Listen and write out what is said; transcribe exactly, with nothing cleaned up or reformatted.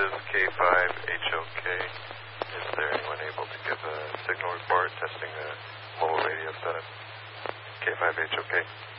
is K five H O K. Is there anyone able to give a signal report testing the mobile radio setup? K five H O K.